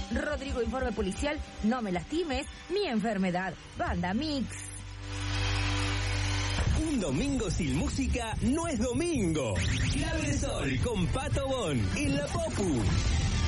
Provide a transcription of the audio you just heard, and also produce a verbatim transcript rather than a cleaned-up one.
Rodrigo, informe policial, no me lastimes, mi enfermedad. Banda Mix. Un domingo sin música no es domingo. Clave de Sol con Pato Bon en la Popu.